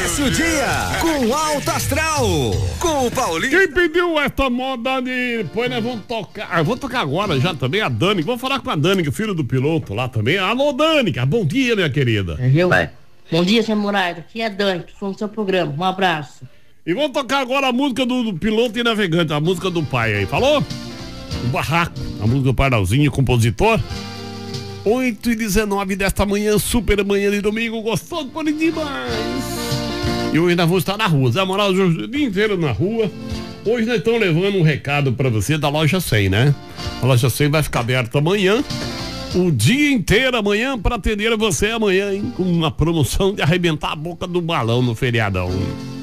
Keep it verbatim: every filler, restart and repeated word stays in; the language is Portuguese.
Comece o dia com Alto Astral, com o Paulinho. Quem pediu essa moda de... Depois nós vamos tocar, ah, vou tocar agora já também a Dani, vou falar com a Dani, que é o filho do piloto lá também. Alô, Dani, bom dia, minha querida. Eu? Vai. Bom dia, seu Moraes, aqui é a Dani, que foi no seu programa, um abraço. E vamos tocar agora a música do, do piloto e navegante, a música do pai aí, falou? O Barraco, a música do Pardalzinho, compositor. oito e dezenove desta manhã, super manhã de domingo, gostoso por demais. E hoje nós vamos estar na rua, Zé Moral, o dia inteiro na rua. Hoje nós estamos levando um recado pra você da loja cem, né? A loja cem vai ficar aberta amanhã, o dia inteiro amanhã, pra atender você amanhã, hein? Com uma promoção de arrebentar a boca do balão no feriadão.